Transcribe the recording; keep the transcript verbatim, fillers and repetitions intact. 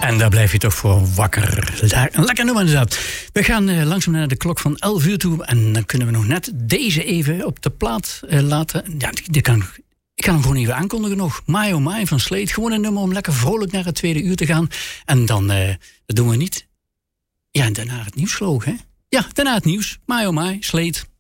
En daar blijf je toch voor wakker. Een lekker nummer inderdaad. We gaan uh, langzaam naar de klok van elf uur toe. En dan kunnen we nog net deze even op de plaat uh, laten. Ja, die, die kan, ik kan hem gewoon even aankondigen nog. My Oh My van Slade. Gewoon een nummer om lekker vrolijk naar het tweede uur te gaan. En dan, uh, dat doen we niet. Ja, en daarna het nieuws vloog, hè? Ja, daarna het nieuws. My Oh My, Slade.